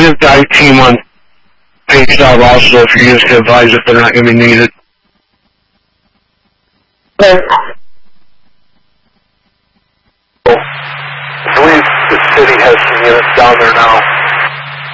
have dive team on page dive also if you just advise if they're not going to be needed. Okay. I believe the city has some units down there now.